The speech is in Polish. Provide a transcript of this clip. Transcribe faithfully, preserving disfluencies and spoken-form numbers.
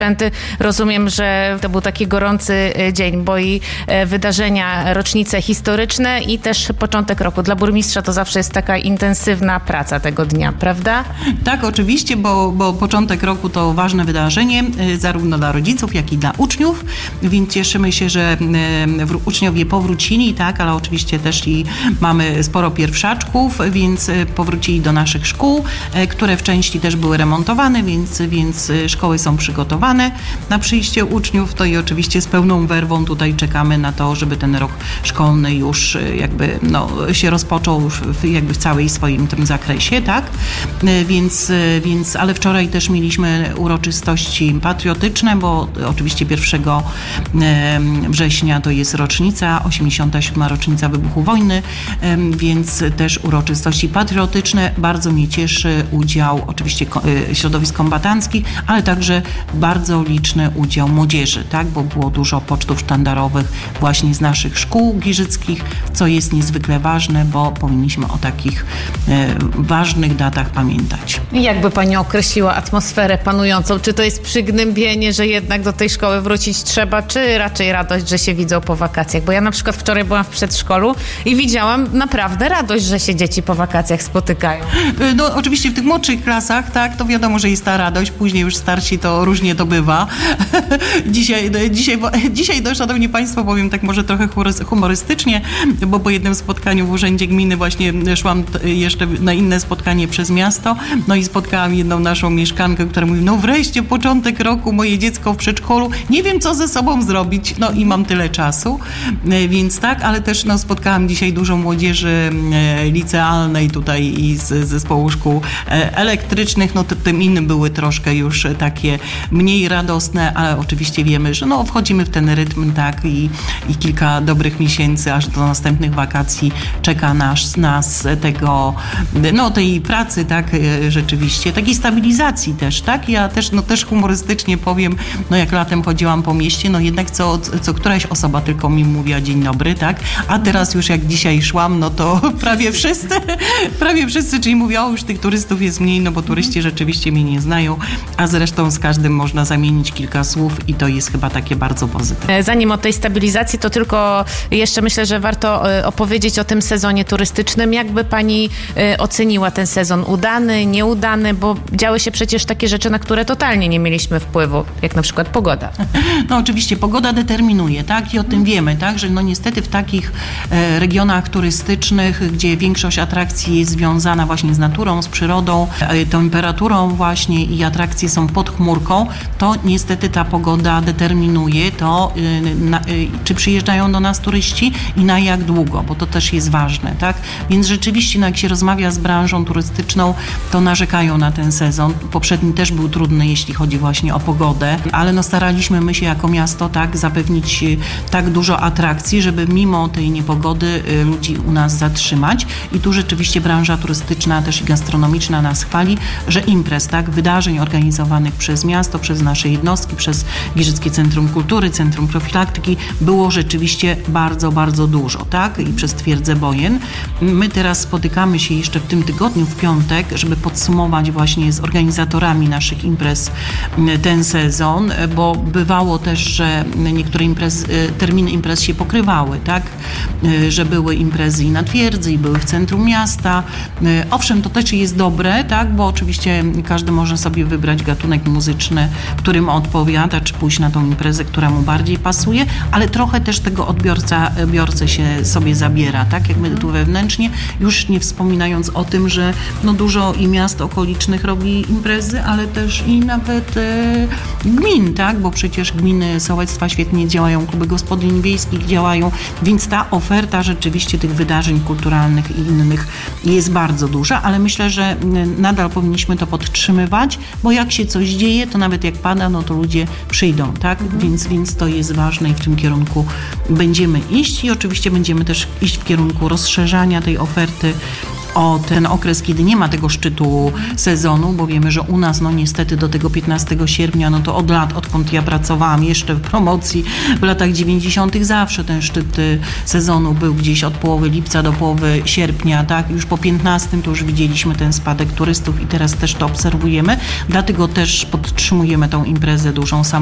Rozumiem, że to był taki gorący dzień, bo i wydarzenia, rocznice historyczne i też początek roku. Dla burmistrza to zawsze jest taka intensywna praca tego dnia, prawda? Tak, oczywiście, bo, bo początek roku to ważne wydarzenie, zarówno dla rodziców, jak i dla uczniów, więc cieszymy się, że uczniowie powrócili, tak, ale oczywiście też i mamy sporo pierwszaczków, więc powrócili do naszych szkół, które w części też były remontowane, więc, więc szkoły są przygotowane na przyjście uczniów, to i oczywiście z pełną werwą tutaj czekamy na to, żeby ten rok szkolny już jakby no, się rozpoczął już w, jakby w całej swoim tym zakresie, tak? Więc, więc, ale wczoraj też mieliśmy uroczystości patriotyczne, bo oczywiście pierwszego września to jest rocznica, osiemdziesiąta siódma rocznica wybuchu wojny, więc też uroczystości patriotyczne. Bardzo mnie cieszy udział oczywiście środowisk kombatanckich, ale także bardzo bardzo liczny udział młodzieży, tak, bo było dużo pocztów sztandarowych właśnie z naszych szkół giżyckich, co jest niezwykle ważne, bo powinniśmy o takich e, ważnych datach pamiętać. Jak by Pani określiła atmosferę panującą? Czy to jest przygnębienie, że jednak do tej szkoły wrócić trzeba, czy raczej radość, że się widzą po wakacjach? Bo ja na przykład wczoraj byłam w przedszkolu i widziałam naprawdę radość, że się dzieci po wakacjach spotykają. No oczywiście w tych młodszych klasach, tak, to wiadomo, że jest ta radość, później już starsi to różnie to bywa. dzisiaj, dzisiaj, dzisiaj no, szanowni Państwo, powiem tak może trochę humorystycznie, bo po jednym spotkaniu w Urzędzie Gminy właśnie szłam jeszcze na inne spotkanie przez miasto, no i spotkałam jedną naszą mieszkankę, która mówi, no wreszcie początek roku, moje dziecko w przedszkolu, nie wiem co ze sobą zrobić, no i mam tyle czasu, więc tak, ale też no, spotkałam dzisiaj dużo młodzieży licealnej tutaj i z zespołu szkół elektrycznych, no tym innym były troszkę już takie mniej radosne, ale oczywiście wiemy, że no wchodzimy w ten rytm, tak, i, i kilka dobrych miesięcy, aż do następnych wakacji czeka nas, nas tego, no tej pracy, tak, rzeczywiście, takiej stabilizacji też, tak, ja też, no też humorystycznie powiem, no jak latem chodziłam po mieście, no jednak co, co któraś osoba tylko mi mówiła dzień dobry, tak, a teraz już jak dzisiaj szłam, no to prawie wszyscy, prawie wszyscy, czyli mówią, o już tych turystów jest mniej, no bo turyści rzeczywiście mnie nie znają, a zresztą z każdym można zamienić kilka słów i to jest chyba takie bardzo pozytywne. Zanim o tej stabilizacji, to tylko jeszcze myślę, że warto opowiedzieć o tym sezonie turystycznym. Jakby Pani oceniła ten sezon? Udany, nieudany? Bo działy się przecież takie rzeczy, na które totalnie nie mieliśmy wpływu, jak na przykład pogoda. No oczywiście, pogoda determinuje, tak? I o tym wiemy, tak? Że no niestety w takich e, regionach turystycznych, gdzie większość atrakcji jest związana właśnie z naturą, z przyrodą, e, temperaturą właśnie i atrakcje są pod chmurką, to niestety ta pogoda determinuje to, y, na, y, czy przyjeżdżają do nas turyści i na jak długo, bo to też jest ważne, tak? Więc rzeczywiście, no jak się rozmawia z branżą turystyczną, to narzekają na ten sezon. Poprzedni też był trudny, jeśli chodzi właśnie o pogodę, ale no staraliśmy my się jako miasto, tak, zapewnić y, tak dużo atrakcji, żeby mimo tej niepogody y, ludzi u nas zatrzymać i tu rzeczywiście branża turystyczna też i gastronomiczna nas chwali, że imprez, tak, wydarzeń organizowanych przez miasto, przez nasze jednostki, przez Giżyckie Centrum Kultury, Centrum Profilaktyki było rzeczywiście bardzo, bardzo dużo, tak? I przez Twierdzę Bojen. My teraz spotykamy się jeszcze w tym tygodniu, w piątek, żeby podsumować właśnie z organizatorami naszych imprez ten sezon, bo bywało też, że niektóre imprez, terminy imprez się pokrywały, tak? Że były imprezy i na Twierdzy, i były w centrum miasta. Owszem, to też jest dobre, tak? Bo oczywiście każdy może sobie wybrać gatunek muzyczny, którym odpowiada, czy pójść na tą imprezę, która mu bardziej pasuje, ale trochę też tego odbiorca, odbiorcę się sobie zabiera, tak? Jak my tu wewnętrznie, już nie wspominając o tym, że no dużo i miast okolicznych robi imprezy, ale też i nawet e, gmin, tak? Bo przecież gminy, sołectwa świetnie działają, kluby gospodyń wiejskich działają, więc ta oferta rzeczywiście tych wydarzeń kulturalnych i innych jest bardzo duża, ale myślę, że nadal powinniśmy to podtrzymywać, bo jak się coś dzieje, to nawet jak pada, no to ludzie przyjdą, tak? Mhm. Więc, więc to jest ważne i w tym kierunku będziemy iść i oczywiście będziemy też iść w kierunku rozszerzania tej oferty o ten okres, kiedy nie ma tego szczytu sezonu, bo wiemy, że u nas no niestety do tego piętnastego sierpnia, no to od lat, odkąd ja pracowałam jeszcze w promocji w latach dziewięćdziesiątych zawsze ten szczyt sezonu był gdzieś od połowy lipca do połowy sierpnia, tak? Już po piętnastym to już widzieliśmy ten spadek turystów i teraz też to obserwujemy, dlatego też podtrzymujemy tą imprezę dużą